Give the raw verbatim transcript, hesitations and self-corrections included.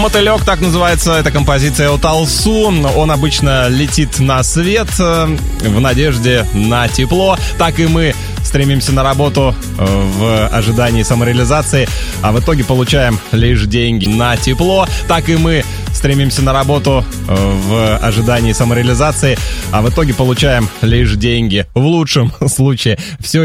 «Мотылек», так называется эта композиция от Алсу. Он обычно летит на свет в надежде на тепло. Так и мы стремимся на работу в ожидании самореализации, а в итоге получаем лишь деньги на тепло. Так и мы стремимся на работу в ожидании самореализации, а в итоге получаем лишь деньги. В лучшем случае все